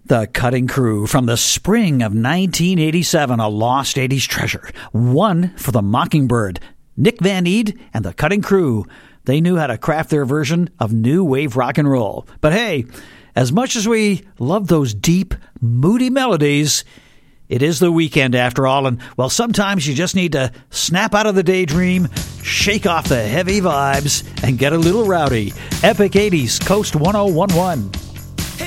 The Cutting Crew from the spring of 1987, a lost 80s treasure. One for the Mockingbird. Nick Van Eed and the Cutting Crew. They knew how to craft their version of new wave rock and roll. But hey, as much as we love those deep, moody melodies, it is the weekend after all, and well, sometimes you just need to snap out of the daydream, shake off the heavy vibes, and get a little rowdy. Epic 80s, Coast 1011.